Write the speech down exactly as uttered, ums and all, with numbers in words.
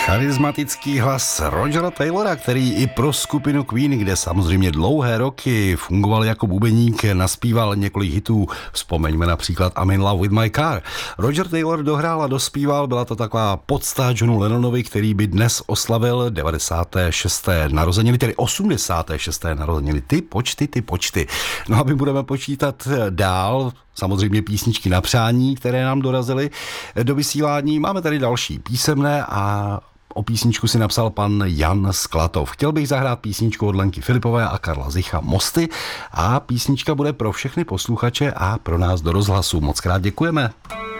Charismatický hlas Rogera Taylora, který i pro skupinu Queen, kde samozřejmě dlouhé roky fungoval jako bubeník, naspíval několik hitů. Vzpomeňme například I'm in love with my car. Roger Taylor dohrál a dospíval, byla to taková podsta Johnu Lennonovi, který by dnes oslavil devadesáté šesté narozeniny, tedy osmdesáté šesté narozeniny. Ty počty, ty počty. No a my budeme počítat dál, samozřejmě písničky na přání, které nám dorazily do vysílání. Máme tady další písemné a o písničku si napsal pan Jan Sklatov. Chtěl bych zahrát písničku od Lenky Filipové a Karla Zicha Mosty a písnička bude pro všechny posluchače a pro nás do rozhlasu. Moc krát děkujeme.